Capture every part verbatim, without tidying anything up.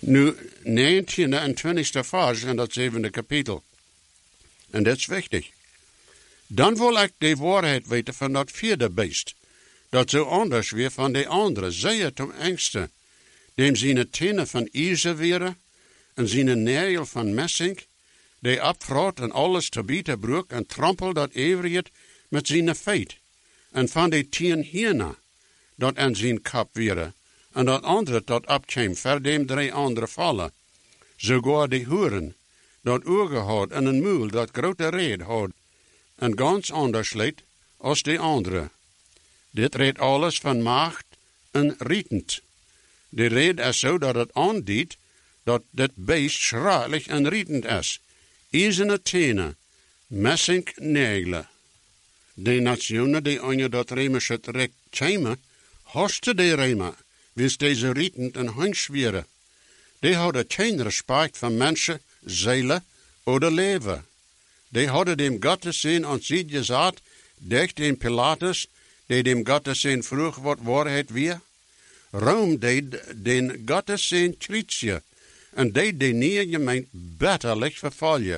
Nu, negentiende en twintigste vers in dat zevende kapitel. En dat is wichtig. Dan wil ik de waarheid weten van dat vierde beest, dat zo anders weer van de andere, zeer ten engste, dem zijn tenen van ijzer wären, en zijn nagel van messing, die abvraat en alles te bieten broek en trampel dat eeuwigheid met zijn feit, en van de tien hierna, dat aan zijn kap wären, en dat andere dat abkwam, ver dem drie andere vallen. Sogar de hoeren, dat ogen had en een muil dat grote reed had, en ganz anders leed als de andere. Dit reed alles van macht en rietend. De reed is zo dat het aandiet dat dit beest schralig en rietend is. Ijzerne tenen, messing nagelen. De nationen die aan dat Remische rek kwamen, hasten de Rema, wist deze rietend en hangschweren. Die hadden geen respect van mensen, zielen of leven. Die hadden dem Gottes zijn aan zich gezegd, dicht in Pilatus, die dem Gottes zijn vroeg wat waarheid weer. Rome deed den Gottes zijn krietje, en deed de nieuwe gemeente bitterlijk vervallen.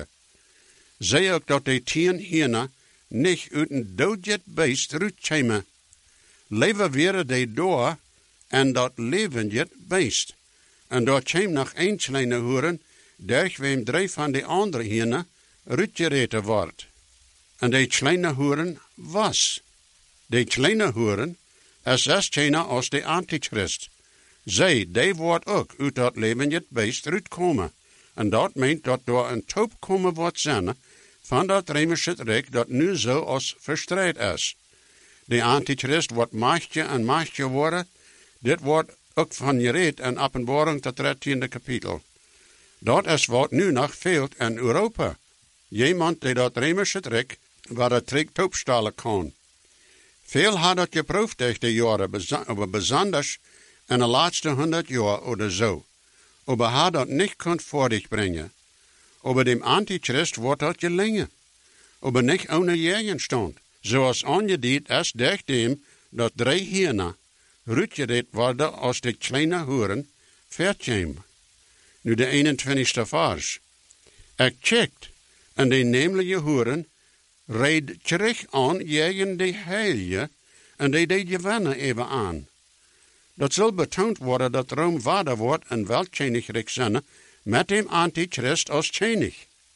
Zij ook dat de tien hierna niet uit een doodjet beest uitkwamen. Leven weer de door, en dat levendjet beest. En daar kwam nog een kleine hoeren, durch wem drie van de andere hierna uitgereten wordt. En die kleine hoeren was. Die kleine hoeren is zes kleiner als de antichrist. Zij, die wordt ook uit dat levendjet beest uitkomen. En dat meent dat door een toop komen wordt zijn van dat Remische rijk dat nu zo als verstrijd is. De antichrist wordt machtje en machtje worden. Dit wordt ook van gereed in Openbaring tot dertiende kapitel. Dat is wat nu nog veelt in Europa. Iemand die dat Remische rijk, waar het rijk toopstalen kan. Veel had dat geproefd durch de jaren, maar besonders in de laatste honderd jaar of zo. Maar had dat niet kunt voordig brengen. Maar dem Antichrist wordt dat gelingen. Maar niet ohne gegenstand. Zoals aangediend is durch dem dat drie hierna uitgereed worden als de kleine hoeren vertjem. Nu de eenentwintigste vers. Ik checkt, en de nemelijke hoeren reed terug aan tegen de heilige, en die deed gewennen even aan. Dat zal betoond worden dat Rome vader wordt en weltjeniglijk zijn met dem Antichrist als tjenig.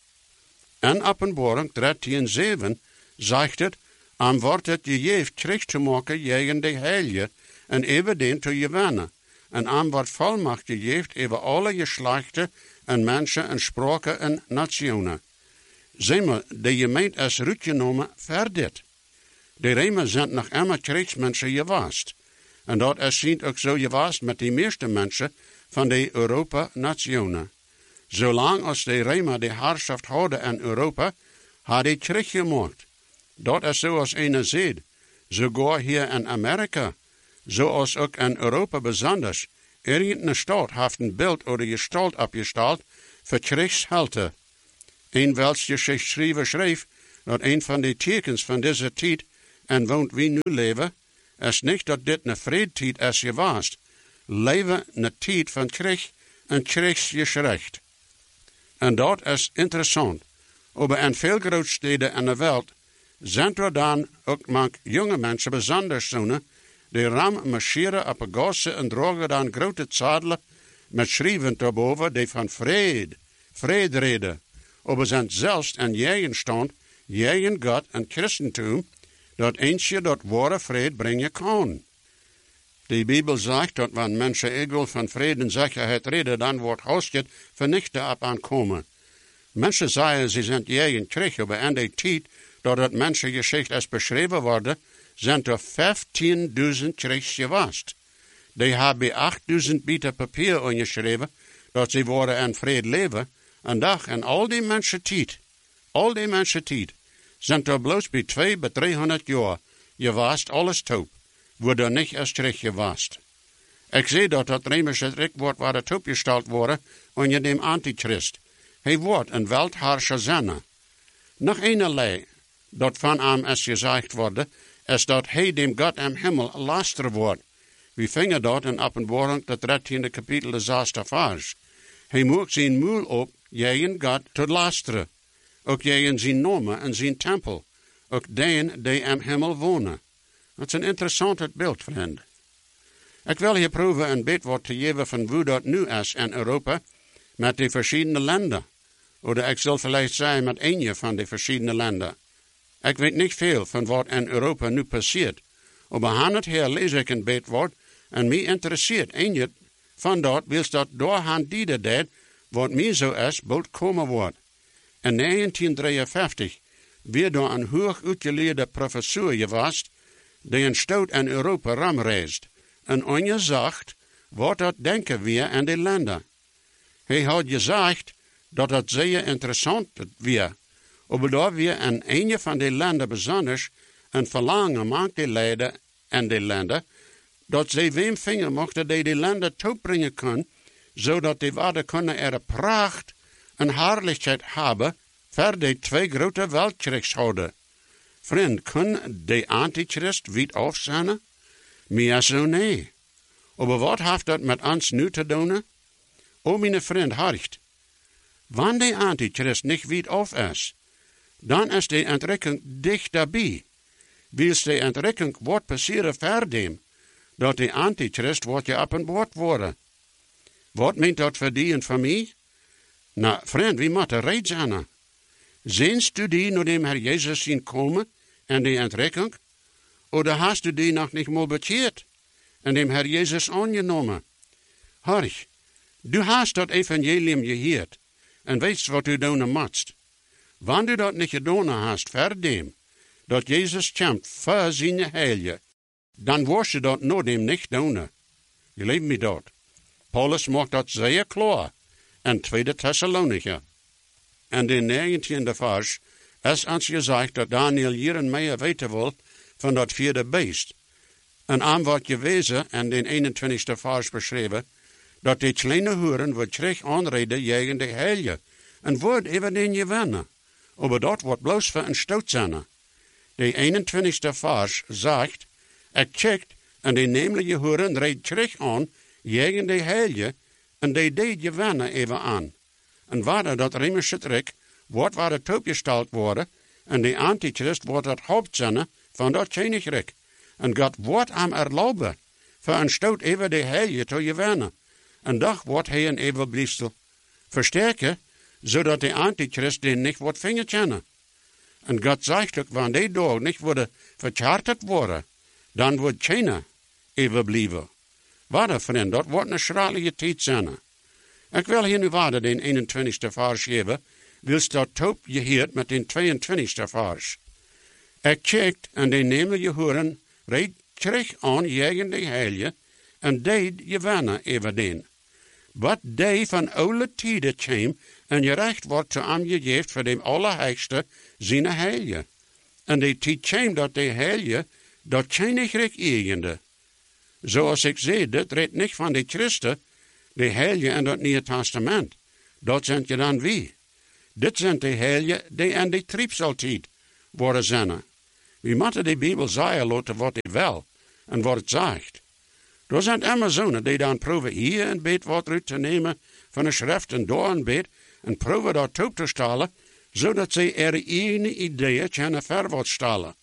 En Openbaring dertien zeven zegt het, am wordt het gegeven terug te maken tegen de heilige, en even den te gewennen. En am wordt volmacht gegeven over alle geslachten en mensen en spraken en nationen. Zie maar, de gemeente is uitgenomen voor dit. De Rema zijn nog immer krijgsmensen gewaast. En dat is zien ook zo gewaast met de meeste mensen van de Europa-nationen. Zolang als de Rema de heerschaft houden in Europa, had hij teruggemaakt. Dat is zoals een zegt, sogar hier in Amerika, zoals ook in Europa besonders. Irgendeine stad heeft een beeld of gestalt opgesteld voor krijgshelden. Een welks geschichtschrijver schreef dat een van de tekens van deze tijd en woont wie nu leven, is niet dat dit een vredetijd is geweest. Leven een tijd van krijg en krijgsgeschrecht. En dat is interessant. Maar in veel grote steden in de wereld zijn er dan ook mank jonge mensen besonders zonen, die ram marcheren op een gassen en dragen dan grote zadelen met schrijven erboven die van vrede, vrede reden. Maar zijn zelfs in tegenstand, tegen God en Christentum, dat eentje dat ware vrede brengen kan. De Bijbel zegt dat wanneer mensen egal van vrede en zekerheid reden, dan wordt hausjet vernichten op aankomen. Mensen zeggen ze zijn tegen Krieg, maar in de tijd dat het mensengeschichte is beschreven worden, zijn er vijftienduizend Kriegs geweest. Die hebben achtduizend bieter papier ongeschreven, dat ze worden in vrede leven, en dag in al die mensen tijd, al die mensen tijd, zijn er bloos bij twee bij driehonderd jaar geweest alles toop, wordt er niet eens terug geweest. Ik zie dat dat Remische rijk wordt waar het opgesteld worden onder dem Antichrist. Hij wordt een weltherrscher zijn. Nog eenerlei dat van hem is gezegd worden, is dat hij dem God im Himmel laster wordt. We vingen dat in Openbaring, dat dertiende kapitel, de zesde vers. Hij moet zijn moel op, jegen God tot lasteren. Ook jegen zijn namen en zijn tempel. Ook den die am hemel wonen. Dat is een interessant beeld, vriend. Ik wil hier proberen een beetwoord te geven van hoe dat nu is in Europa met de verschillende landen. Of ik zal vielleicht zeggen met een van de verschillende landen. Ik weet niet veel van wat in Europa nu passiert. Maar aan het her lees ik een beetwoord en mij interesseert een van dat wils dat doorhand die deed wat mij zo is, bald komen wordt. In negentien drieënvijftig werd door een hoog uitgeleerde professor geweest die een stoot in Europa ramreist. En ongezegd wat dat denken we in de landen. Hij had gezegd dat het zeer interessant was. Maar dat we in een van de landen besonders een verlangen maakten leiden in de landen, dat ze wem vinger mochten die de landen toebrengen kunnen, zodat die waarden kunnen er pracht en heerlijkheid hebben voor de twee grote wereldkrijgshouden. Vriend, kan de antichrist wit af zijn? Meer zo nee. Maar wat heeft dat met ons nu te doen? O, mijn vriend, harcht. Wanneer de antichrist niet wit af is, dan is de entrekking dicht daarbij. Wils de entrekking wordt passeren verdem, dat de antichrist wordt je op een woord worden. Wat meent dat voor die en voor mij? Nou, vriend, wie moet er reed zijn? Zijnst u die naar dem Herr Jezus zien komen en de entrekking? Of hast u die nog niet mal bekeerd en dem Herr Jezus aangenomen? Horch, du hast dat evangelium gehoord en weet wat u doen moet. Wanneer u dat niet gedaan hast voor dem, dat Jezus kämpft voor zijn heilige, dan was je dat nog dem niet doen. Geloof me dat. Paulus maakt dat zeer klaar in tweede Thessalonicher. En de negentiende vers is ons gezegd dat Daniel hier en meer weten wil van dat vierde beest. En aan wordt gewezen en de eenentwintigste vers beschreven, dat die kleine hoeren wordt terug aanreden tegen de heilige. En wordt even in je wennen. Maar dat wordt bloos voor een stoot zijn. De eenentwintigste vers zegt, ik checkt en die nemelijke hoeren reed terug aan tegen de heilige en die deed je wennen even aan. En waar dat Römische Rijk wordt waar het opgesteld worden en de antichrist wordt het hoofd zijn van dat koninkrijk. En God wordt hem erlauben voor een stoot even de heilige te gewinnen. En dat wordt hij een evenbliefsel versterken, zodat de antichrist den niet wordt vinger kennen. En God zegt ook, wanneer die dag niet worden vercharterd worden, dan wordt China evenblijven. Wat vriend, dat wordt een schralige tijd zijn. Ik wil hier nu waarde den eenentwintigste vers geven, wils dat top je heert met den tweeëntwintigste vers. Ik checkt en de nemelijke horen reed terug aan tegen de heilige en deed je wennen even den. Wat die van oude tijden kwam en je recht wordt te aangegeven voor de Allerheiligste zijn heilige. En die tijd kwam dat de heilige dat koninkrijk eigende. Zoals ik zei, dit redt niet van de christen, de heilige in het Nieuwe Testament. Dat zijn je dan wie? Dit zijn de heilige die in de triebsaltijd worden zijn. We moeten de Bijbel zeggen laten wat hij wil en wat het zegt. Er zijn Amazonen die dan proberen hier een beet wat uit te nemen van een schrift en daar een beet en proberen dat op te stellen, zodat ze er eigen ideeën kunnen verwacht stellen.